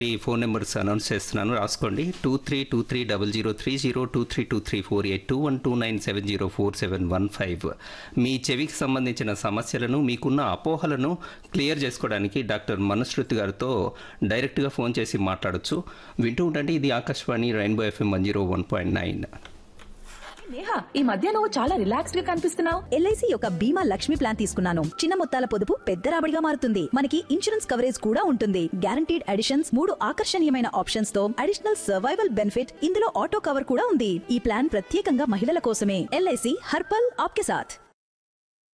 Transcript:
ఈ phone numbers announce చేస్తున్నాను, రాసుకోండి. 23230030, 2323482129704715. మీ చెవికి సంబంధించిన సమస్యలను, మీకున్న అపోహలను క్లియర్ చేసుకోవడానికి డాక్టర్ మనుశృతి గారితో డైరెక్ట్గా ఫోన్ చేసి మాట్లాడొచ్చు. వింటూ ఉండండి, ఇది ఆకాశవాణి రెయిన్బో FM 101.9. నేహా, ఈ మధ్య నువ్వు చాలా రిలాక్స్డ్ గా కనిపిస్తున్నావు. ఎల్ఐసి యొక్క బీమా లక్ష్మి ప్లాన్ తీసుకున్నాను. చిన్న మొత్తాల పొదుపు పెద్ద రాబడిగా మారుతుంది. మనకి ఇన్సూరెన్స్ కవరేజ్ కూడా ఉంటుంది. గ్యారంటీడ్ అడిషన్స్, 3 ఆకర్షణీయమైన ఆప్షన్స్ తో అడిషనల్ సర్వైవల్ బెనిఫిట్. ఇందులో ఆటో కవర్ కూడా ఉంది. ఈ ప్లాన్ ప్రత్యేకంగా మహిళల కోసమే. ఎల్ఐసి హర్పల్ ఆప్కే సాథ్.